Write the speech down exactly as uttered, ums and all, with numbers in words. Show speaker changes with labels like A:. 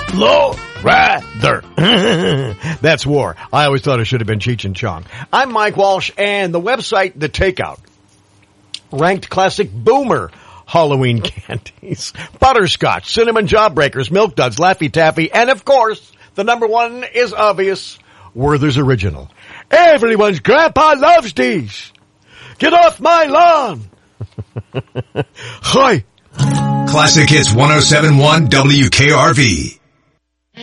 A: Lowrider. That's war. I always thought it should have been Cheech and Chong. I'm Mike Walsh, and the website The Takeout ranked classic boomer Halloween candies. Butterscotch, cinnamon jawbreakers, milk duds, Laffy Taffy, and of course, the number one is obvious, Werther's Original. Everyone's grandpa loves these. Get off my lawn. Hi.
B: Classic Hits one oh seven point one W K R V.